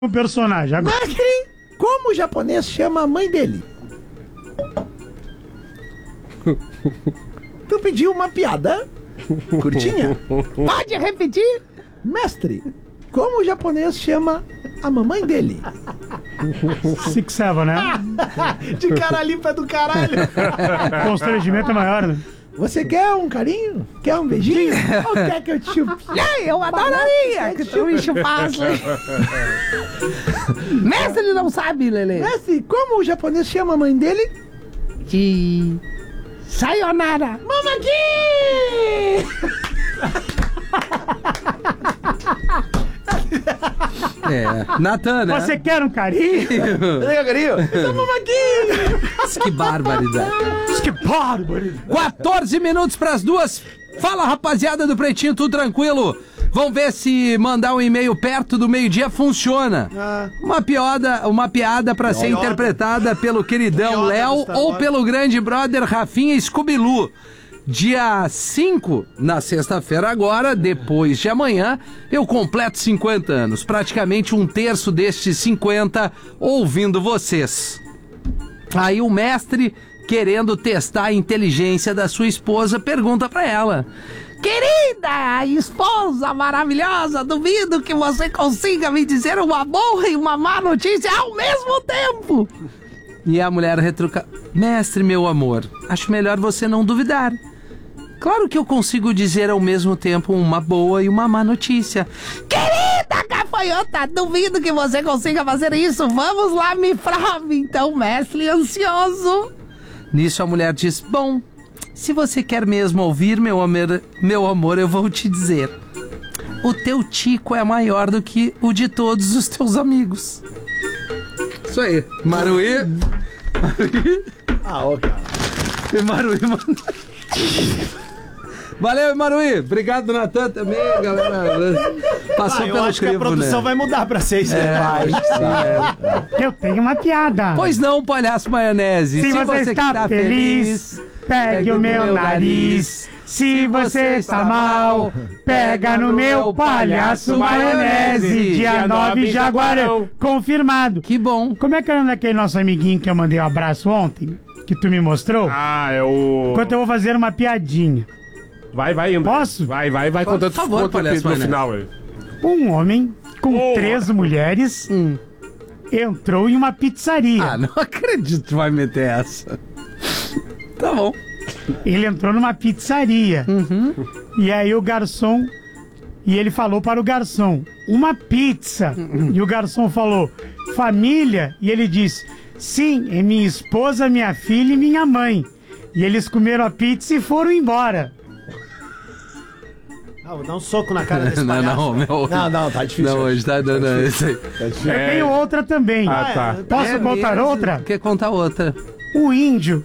o personagem. Agora... Mestre, como o japonês chama a mãe dele? Tu pediu uma piada curtinha? Pode repetir? Mestre, como o japonês chama a mamãe dele? 6-7, né? De cara limpa do caralho. O constrangimento é maior, né? Você quer um carinho? Quer um beijinho? Ou quer que eu te chupe? Eu adoraria que tu me chupasse. Mestre, ele não sabe, Lelê. Mestre, como o japonês chama a mãe dele? De... Sayonara. Mama aqui! Natan, né? Você quer um carinho? Você quer carinho? Então mama aqui! Que barbaridade. Que bárbaro! 14 minutos pras 2. Fala, rapaziada do Pretinho, tudo tranquilo? Vamos ver se mandar um e-mail perto do meio-dia funciona. Uma piada pra ser interpretada pelo queridão Léo ou pelo grande brother Rafinha Scooby-Loo. Dia 5, na sexta-feira agora, depois de amanhã, eu completo 50 anos. Praticamente um terço destes 50 ouvindo vocês. Aí o mestre, querendo testar a inteligência da sua esposa, pergunta pra ela: Querida esposa maravilhosa, duvido que você consiga me dizer uma boa e uma má notícia ao mesmo tempo. E a mulher retruca: Mestre, meu amor, acho melhor você não duvidar. Claro que eu consigo dizer ao mesmo tempo uma boa e uma má notícia. Querida gafanhota, duvido que você consiga fazer isso. Vamos lá, me prove então, mestre ansioso. Nisso a mulher diz: Bom, se você quer mesmo ouvir, meu amor, eu vou te dizer. O teu tico é maior do que o de todos os teus amigos. Isso aí. Maruí. Ô, cara. Maruí, mano. Valeu, Maruí. Obrigado, Natan, também, galera. Passou pelo acho crivo, que a produção né? vai mudar pra 6, né? Eu tenho uma piada. Pois não, palhaço maionese. Se você está feliz, pegue o meu nariz. Se você está mal, pega no meu palhaço maionese. Dia 9, Jaguarão. Confirmado. Que bom. Como é que era daquele nosso amiguinho que eu mandei um abraço ontem? Que tu me mostrou? É o... Enquanto eu vou fazer uma piadinha. Vai, André. Posso? Vai, contando Por favor, palhaço no maionese. final. Aí. Um homem com 3 mulheres entrou em uma pizzaria. Ah, não acredito que vai meter essa. Tá bom. Ele entrou numa pizzaria. E aí o garçom... E ele falou para o garçom: uma pizza. E o garçom falou: família? E ele disse: sim, é minha esposa, minha filha e minha mãe. E eles comeram a pizza e foram embora. Vou dar um soco na cara desse palhaço. Não, tá difícil. Não, hoje tá dando isso aí. Eu tenho outra também. Tá. Posso contar outra? Quer contar outra? O índio.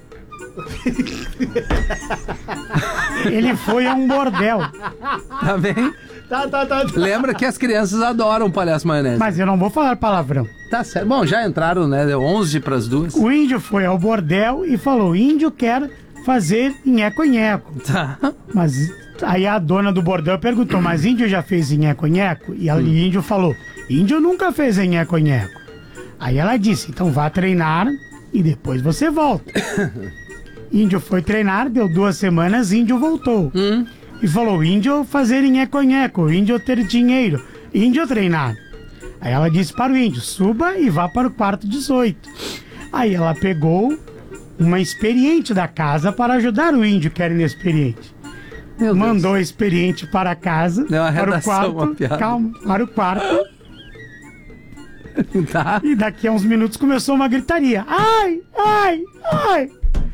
Ele foi a um bordel. Tá bem? Tá. Lembra que as crianças adoram palhaço maionese. Mas eu não vou falar palavrão. Tá certo. Bom, já entraram, né? Deu 11 pras 2. O índio foi ao bordel e falou: índio quer fazer nheco-nheco. Tá. Mas aí a dona do bordel perguntou: mas índio já fez nheco-nheco? E o índio falou: índio nunca fez nheco-nheco. Aí ela disse: então vá treinar e depois você volta. Índio foi treinar, deu 2 semanas, índio voltou. E falou: índio fazer nheco-nheco, índio ter dinheiro, índio treinar. Aí ela disse para o índio: suba e vá para o quarto 18. Aí ela pegou uma experiente da casa para ajudar o índio que era inexperiente. Meu Deus. Mandou a experiente para casa, Deu uma para o redação, uma quarto, piada. calma, para o quarto. Tá. E daqui a uns minutos começou uma gritaria: ai, ai, ai.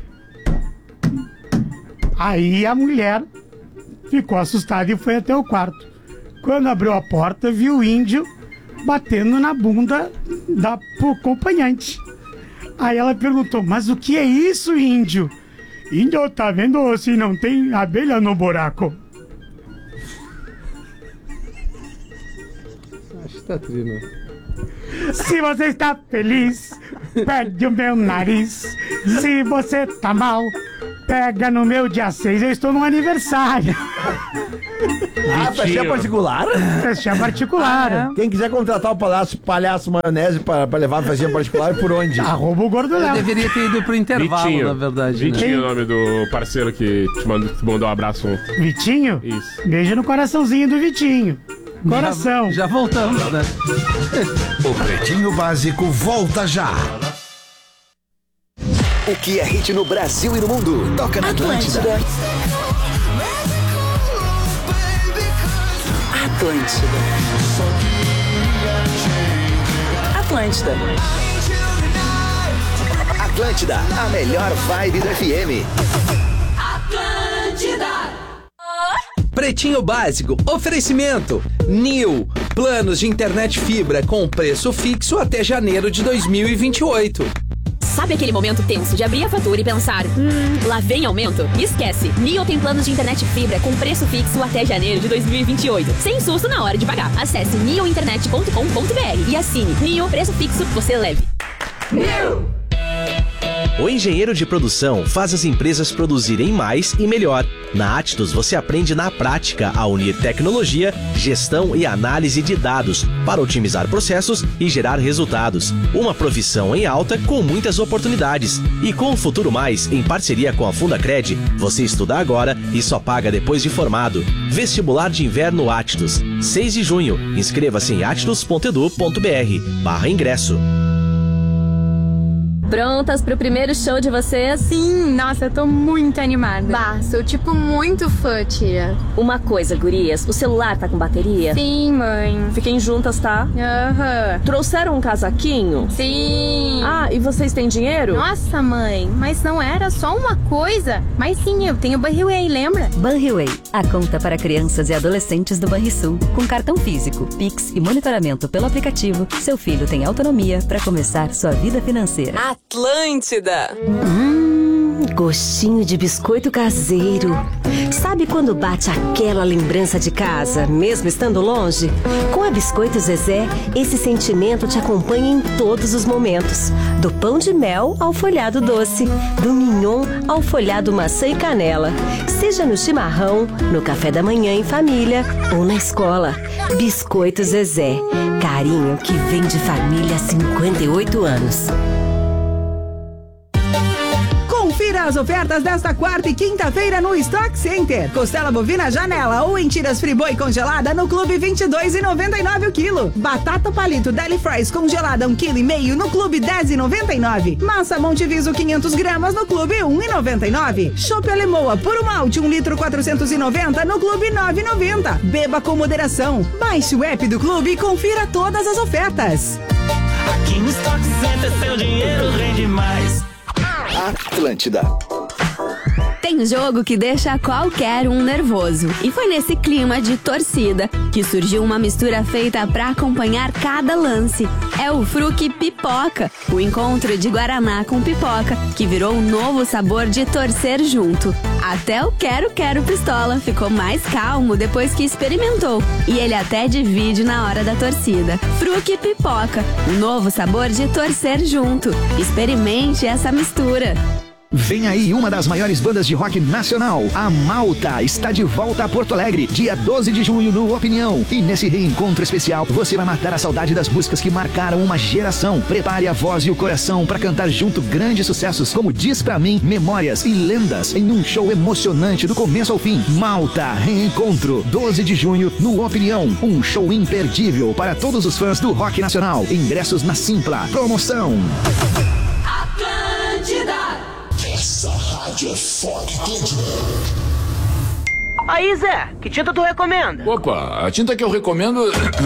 Aí a mulher ficou assustada e foi até o quarto. Quando abriu a porta, viu o índio batendo na bunda da acompanhante. Aí ela perguntou: mas o que é isso, índio? Índio, tá vendo se não tem abelha no buraco? Acho que tá trino. Se você está feliz, pegue o meu nariz. Se você tá mal, Pega no meu dia 6, eu estou no aniversário. Festinha particular? Festinha particular. Quem quiser contratar o palhaço maionese pra levar a festinha particular, por onde? Arroba o Gordo Eu Léo. deveria ter ido pro intervalo, Vitinho. na verdade. Né? Vitinho é o nome do parceiro que te mandou um abraço. Vitinho? Isso. Beijo no coraçãozinho do Vitinho. Coração. Já voltamos, né? O Pretinho Básico volta já. O que é hit no Brasil e no mundo? Toca na Atlântida. Atlântida. Atlântida, a melhor vibe do FM. Pretinho Básico, oferecimento Nil, planos de internet fibra com preço fixo até janeiro de 2028. Sabe aquele momento tenso de abrir a fatura e pensar, lá vem aumento? Esquece, Nio tem planos de internet fibra com preço fixo até janeiro de 2028, sem susto na hora de pagar. Acesse niointernet.com.br e assine Nio, preço fixo, você leve. O engenheiro de produção faz as empresas produzirem mais e melhor. Na Atlas você aprende na prática a unir tecnologia, gestão e análise de dados para otimizar processos e gerar resultados. Uma profissão em alta com muitas oportunidades. E com o Futuro Mais, em parceria com a Fundacred, você estuda agora e só paga depois de formado. Vestibular de Inverno Atlas, 6 de junho. Inscreva-se em atlas.edu.br/ingresso. Prontas pro primeiro show de vocês? Sim, nossa, eu tô muito animada. Bah, sou tipo muito fã, tia. Uma coisa, gurias, o celular tá com bateria? Sim, mãe. Fiquem juntas, tá? Aham. Trouxeram um casaquinho? Sim. Ah, e vocês têm dinheiro? Nossa, mãe, mas não era só uma coisa. Mas sim, eu tenho Banriway, lembra? Banriway, a conta para crianças e adolescentes do Banrisul. Com cartão físico, Pix e monitoramento pelo aplicativo, seu filho tem autonomia para começar sua vida financeira. Atlântida. Gostinho de biscoito caseiro. Sabe quando bate aquela lembrança de casa, mesmo estando longe? Com a Biscoito Zezé, esse sentimento te acompanha em todos os momentos. Do pão de mel ao folhado doce, do mignon ao folhado maçã e canela. Seja no chimarrão, no café da manhã em família ou na escola. Biscoito Zezé, carinho que vem de família há 58 anos. Confira as ofertas desta quarta e quinta-feira no Stock Center. Costela bovina Janela ou em tiras Friboi congelada no Clube 22,99 o quilo. Batata palito Deli Fries congelada 1,5 kg no Clube 10,99. Massa Monteviso 500 gramas no Clube 1,99. Chopp Alemoa puro malte 1 litro 490 no Clube 9,90. Beba com moderação. Baixe o app do Clube e confira todas as ofertas. Aqui no Stock Center seu dinheiro rende mais. Atlântida. Tem jogo que deixa qualquer um nervoso. E foi nesse clima de torcida que surgiu uma mistura feita pra acompanhar cada lance. É o Fruc Pipoca, o encontro de Guaraná com pipoca, que virou um novo sabor de torcer junto. Até o Quero Pistola ficou mais calmo depois que experimentou. E ele até divide na hora da torcida. Fruc Pipoca, um novo sabor de torcer junto. Experimente essa mistura. Vem aí uma das maiores bandas de rock nacional, a Malta, está de volta a Porto Alegre, dia 12 de junho no Opinião. E nesse reencontro especial, você vai matar a saudade das músicas que marcaram uma geração. Prepare a voz e o coração para cantar junto grandes sucessos como Diz Pra Mim, Memórias e Lendas, em um show emocionante do começo ao fim. Malta, reencontro, 12 de junho no Opinião, um show imperdível para todos os fãs do rock nacional. Ingressos na Simpla. Promoção. Atlântida. Essa rádio é forte. Aí, Zé, que tinta tu recomenda? Opa, a tinta que eu recomendo